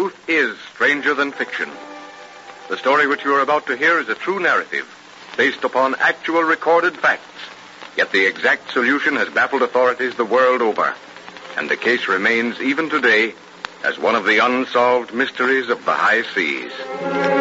truth is stranger than fiction. The story which you are about to hear is a true narrative, based upon actual recorded facts. Yet the exact solution has baffled authorities the world over. And the case remains, even today, as one of the unsolved mysteries of the high seas.